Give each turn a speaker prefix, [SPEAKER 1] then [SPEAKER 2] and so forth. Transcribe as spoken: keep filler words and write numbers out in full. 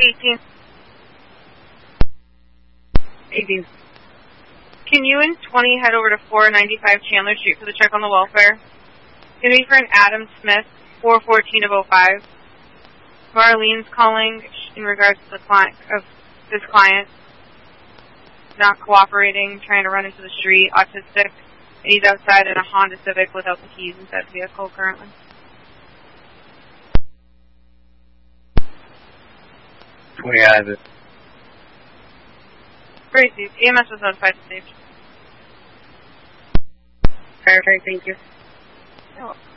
[SPEAKER 1] eighteen.
[SPEAKER 2] eighteen.
[SPEAKER 1] Can you and twenty head over to four ninety-five Chandler Street for the check on the welfare? It's going to be for an Adam Smith, four fourteen of oh five. Marlene's calling in regards to the client of this client not cooperating, trying to run into the street, autistic, and he's outside in a Honda Civic without the keys inside the vehicle currently.
[SPEAKER 2] twenty has it.
[SPEAKER 1] Great, dude. E M S was notified to stage.
[SPEAKER 2] Perfect, thank you.
[SPEAKER 1] You're welcome.